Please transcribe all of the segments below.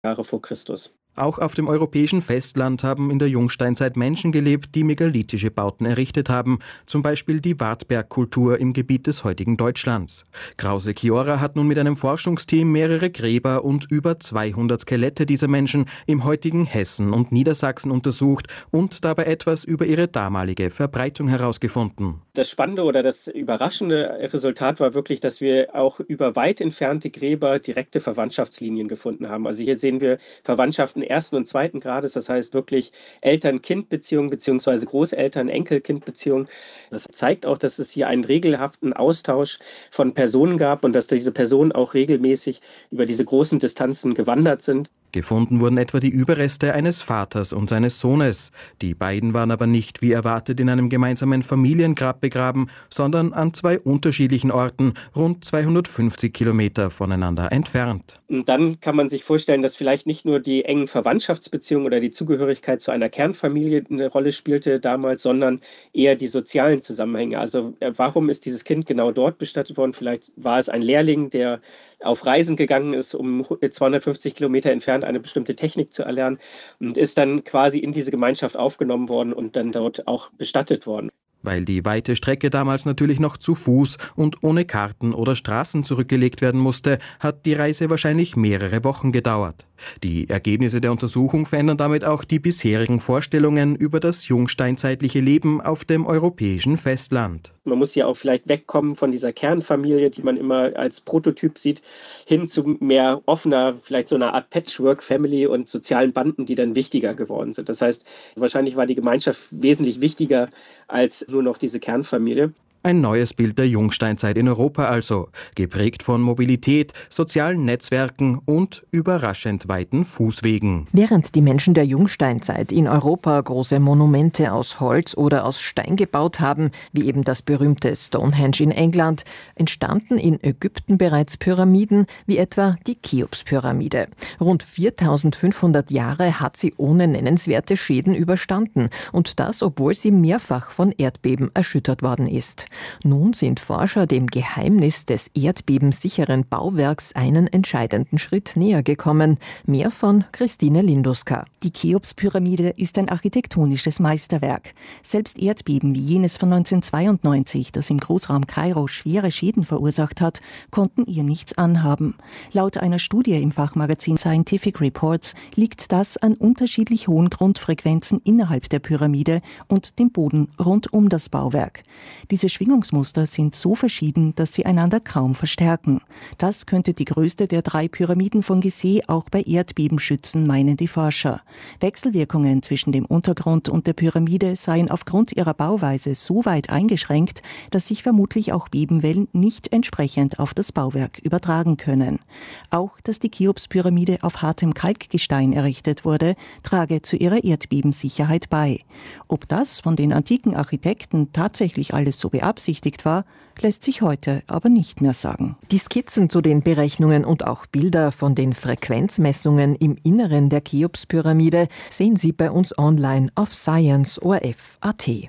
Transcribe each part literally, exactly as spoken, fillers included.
Jahre vor Christus. Auch auf dem europäischen Festland haben in der Jungsteinzeit Menschen gelebt, die megalithische Bauten errichtet haben, zum Beispiel die Wartbergkultur im Gebiet des heutigen Deutschlands. Krause-Chiora hat nun mit einem Forschungsteam mehrere Gräber und über zweihundert Skelette dieser Menschen im heutigen Hessen und Niedersachsen untersucht und dabei etwas über ihre damalige Verbreitung herausgefunden. Das Spannende oder das überraschende Resultat war wirklich, dass wir auch über weit entfernte Gräber direkte Verwandtschaftslinien gefunden haben. Also hier sehen wir Verwandtschaften ersten und zweiten Grades, das heißt wirklich Eltern-Kind-Beziehung beziehungsweise Großeltern-Enkel-Kind-Beziehung. Das zeigt auch, dass es hier einen regelhaften Austausch von Personen gab und dass diese Personen auch regelmäßig über diese großen Distanzen gewandert sind. Gefunden wurden etwa die Überreste eines Vaters und seines Sohnes. Die beiden waren aber nicht wie erwartet in einem gemeinsamen Familiengrab begraben, sondern an zwei unterschiedlichen Orten, rund zweihundertfünfzig Kilometer voneinander entfernt. Und dann kann man sich vorstellen, dass vielleicht nicht nur die engen Verwandtschaftsbeziehungen oder die Zugehörigkeit zu einer Kernfamilie eine Rolle spielte damals, sondern eher die sozialen Zusammenhänge. Also warum ist dieses Kind genau dort bestattet worden? Vielleicht war es ein Lehrling, der auf Reisen gegangen ist, um zweihundertfünfzig Kilometer entfernt eine bestimmte Technik zu erlernen und ist dann quasi in diese Gemeinschaft aufgenommen worden und dann dort auch bestattet worden. Weil die weite Strecke damals natürlich noch zu Fuß und ohne Karten oder Straßen zurückgelegt werden musste, hat die Reise wahrscheinlich mehrere Wochen gedauert. Die Ergebnisse der Untersuchung verändern damit auch die bisherigen Vorstellungen über das jungsteinzeitliche Leben auf dem europäischen Festland. Man muss ja auch vielleicht wegkommen von dieser Kernfamilie, die man immer als Prototyp sieht, hin zu mehr offener, vielleicht so einer Art Patchwork-Family und sozialen Banden, die dann wichtiger geworden sind. Das heißt, wahrscheinlich war die Gemeinschaft wesentlich wichtiger als nur noch diese Kernfamilie. Ein neues Bild der Jungsteinzeit in Europa also, geprägt von Mobilität, sozialen Netzwerken und überraschend weiten Fußwegen. Während die Menschen der Jungsteinzeit in Europa große Monumente aus Holz oder aus Stein gebaut haben, wie eben das berühmte Stonehenge in England, entstanden in Ägypten bereits Pyramiden, wie etwa die Cheops-Pyramide. Rund viertausendfünfhundert Jahre hat sie ohne nennenswerte Schäden überstanden, und das, obwohl sie mehrfach von Erdbeben erschüttert worden ist. Nun sind Forscher dem Geheimnis des erdbebensicheren Bauwerks einen entscheidenden Schritt näher gekommen. Mehr von Christine Linduska. Die Cheops-Pyramide ist ein architektonisches Meisterwerk. Selbst Erdbeben wie jenes von neunzehnhundertzweiundneunzig, das im Großraum Kairo schwere Schäden verursacht hat, konnten ihr nichts anhaben. Laut einer Studie im Fachmagazin Scientific Reports liegt das an unterschiedlich hohen Grundfrequenzen innerhalb der Pyramide und dem Boden rund um das Bauwerk. Diese Schwingungsmuster sind so verschieden, dass sie einander kaum verstärken. Das könnte die größte der drei Pyramiden von Gizeh auch bei Erdbeben schützen, meinen die Forscher. Wechselwirkungen zwischen dem Untergrund und der Pyramide seien aufgrund ihrer Bauweise so weit eingeschränkt, dass sich vermutlich auch Bebenwellen nicht entsprechend auf das Bauwerk übertragen können. Auch, dass die Cheops-Pyramide auf hartem Kalkgestein errichtet wurde, trage zu ihrer Erdbebensicherheit bei. Ob das von den antiken Architekten tatsächlich alles so beabsichtigt war, lässt sich heute aber nicht mehr sagen. Die Skizzen zu den Berechnungen und auch Bilder von den Frequenzmessungen im Inneren der Cheops-Pyramide sehen Sie bei uns online auf science punkt o r f punkt a t.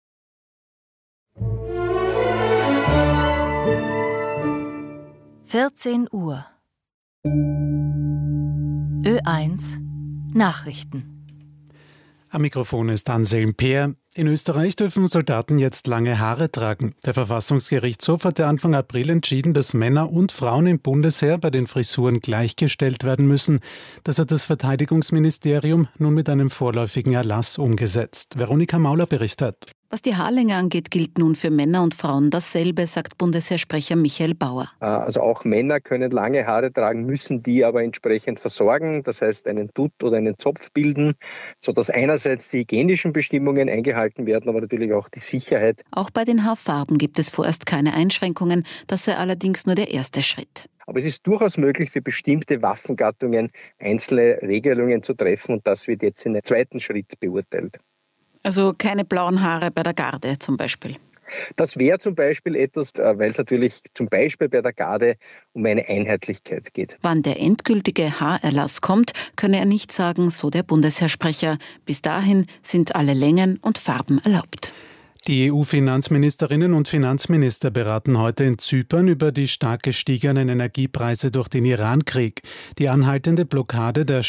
vierzehn Uhr. Ö eins Nachrichten. Am Mikrofon ist Anselm Peer. In Österreich dürfen Soldaten jetzt lange Haare tragen. Der Verfassungsgerichtshof hatte Anfang April entschieden, dass Männer und Frauen im Bundesheer bei den Frisuren gleichgestellt werden müssen. Das hat das Verteidigungsministerium nun mit einem vorläufigen Erlass umgesetzt. Veronika Mauler berichtet. Was die Haarlänge angeht, gilt nun für Männer und Frauen dasselbe, sagt Bundesheersprecher Michael Bauer. Also auch Männer können lange Haare tragen, müssen die aber entsprechend versorgen, das heißt einen Dutt oder einen Zopf bilden, sodass einerseits die hygienischen Bestimmungen eingehalten werden, aber natürlich auch die Sicherheit. Auch bei den Haarfarben gibt es vorerst keine Einschränkungen, das sei allerdings nur der erste Schritt. Aber es ist durchaus möglich, für bestimmte Waffengattungen einzelne Regelungen zu treffen, und das wird jetzt in einem zweiten Schritt beurteilt. Also keine blauen Haare bei der Garde zum Beispiel? Das wäre zum Beispiel etwas, weil es natürlich zum Beispiel bei der Garde um eine Einheitlichkeit geht. Wann der endgültige Haarerlass kommt, könne er nicht sagen, so der Bundesheersprecher. Bis dahin sind alle Längen und Farben erlaubt. Die E U-Finanzministerinnen und Finanzminister beraten heute in Zypern über die stark gestiegenen Energiepreise durch den Irankrieg, die anhaltende Blockade der